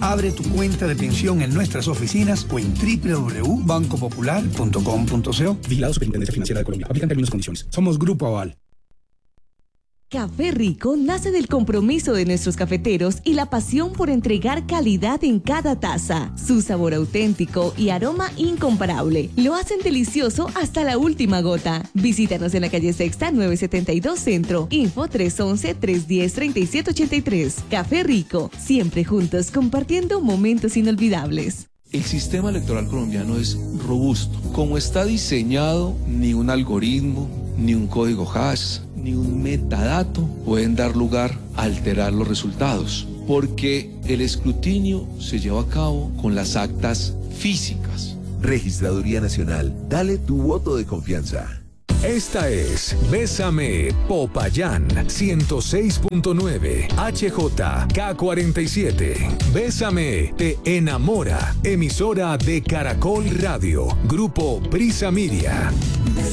Abre tu cuenta de pensión en nuestras oficinas o en www.bancopopular.com.co. Vigilado Superintendencia Financiera de Colombia. Aplican términos y condiciones. Somos Grupo Aval. Café Rico nace del compromiso de nuestros cafeteros y la pasión por entregar calidad en cada taza. Su sabor auténtico y aroma incomparable lo hacen delicioso hasta la última gota. Visítanos en la calle Sexta 972 Centro. Info 311-310-3783. Café Rico, siempre juntos compartiendo momentos inolvidables. El sistema electoral colombiano es robusto. Como está diseñado, ni un algoritmo, ni un código hash, ni un metadato pueden dar lugar a alterar los resultados, porque el escrutinio se lleva a cabo con las actas físicas. Registraduría Nacional, dale tu voto de confianza. Esta es Bésame Popayán 106.9 HJK47. Bésame te enamora. Emisora de Caracol Radio. Grupo Prisa Media.